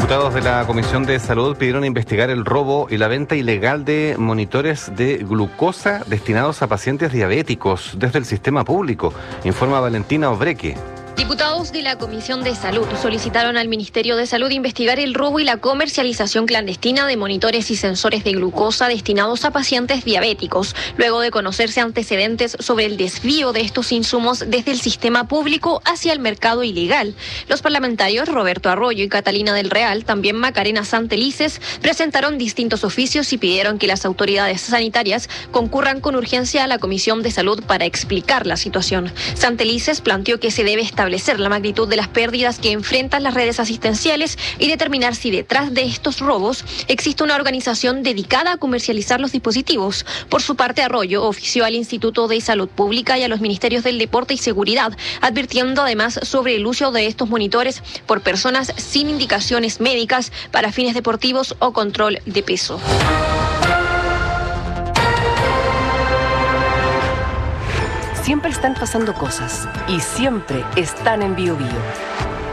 Diputados de la Comisión de Salud pidieron investigar el robo y la venta ilegal de monitores de glucosa destinados a pacientes diabéticos desde el sistema público, informa Valentina Obreque. Diputados de la Comisión de Salud solicitaron al Ministerio de Salud investigar el robo y la comercialización clandestina de monitores y sensores de glucosa destinados a pacientes diabéticos, luego de conocerse antecedentes sobre el desvío de estos insumos desde el sistema público hacia el mercado ilegal. Los parlamentarios Roberto Arroyo y Catalina del Real, también Macarena Santelices, presentaron distintos oficios y pidieron que las autoridades sanitarias concurran con urgencia a la Comisión de Salud para explicar la situación. Santelices planteó que se debe establecer la magnitud de las pérdidas que enfrentan las redes asistenciales y determinar si detrás de estos robos existe una organización dedicada a comercializar los dispositivos. Por su parte, Arroyo ofició al Instituto de Salud Pública y a los Ministerios del Deporte y Seguridad, advirtiendo además sobre el uso de estos monitores por personas sin indicaciones médicas para fines deportivos o control de peso. Siempre están pasando cosas y siempre están en Bio Bio.